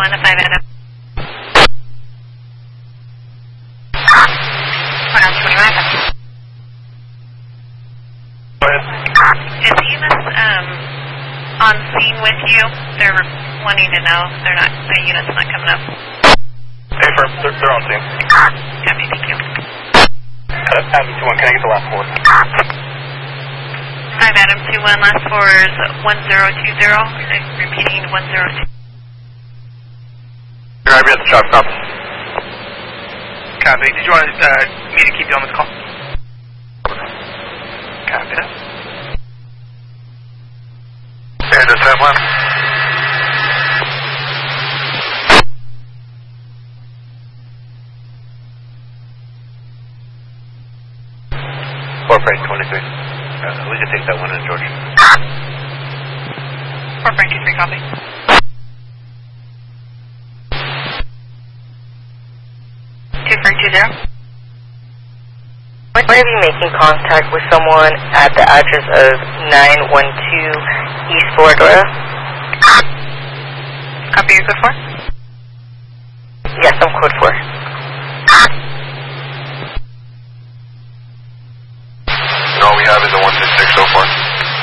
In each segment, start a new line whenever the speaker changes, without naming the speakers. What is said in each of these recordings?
1 to 5 Adam. 129.
Go ahead.
Is EMS on scene with you? They're wanting to know. The unit's not coming up.
Hey, firm. They're on scene.
Copy, thank you.
Adam 2-1, can I get the last 4?
5 Adam 2-1, last 4 is 1020. Repeating 102.
You're right, we have the shop stop.
Copy. Did you want me to keep you on this call? Copy that.
And does that one? Freight 23. We can take that one in, George.
4 Frank 23, copy.
We're going to be making contact with someone at the address of 912 East Florida.
Copy your code 4?
Yes, I'm code 4.
All we have is a 166 so far.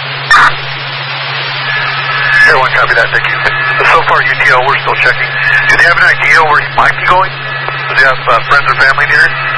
Everyone copy that, thank you. So far, UTL, we're still checking. Do they have an idea where he might be going? Does he have friends or family near him?